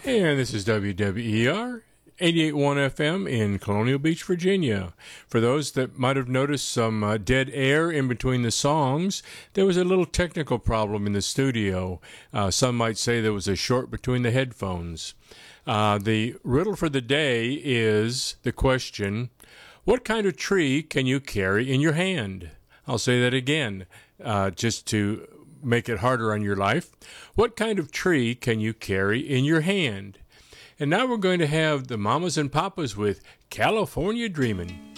And this is WWER 88.1 FM in Colonial Beach, Virginia. For those that might have noticed some dead air in between the songs, there was a little technical problem in the studio. Some might say there was a short between the headphones. The riddle for the day is the question, what kind of tree can you carry in your hand? I'll say that again, just to make it harder on your life. What kind of tree can you carry in your hand? And now we're going to have the Mamas and Papas with California Dreamin'.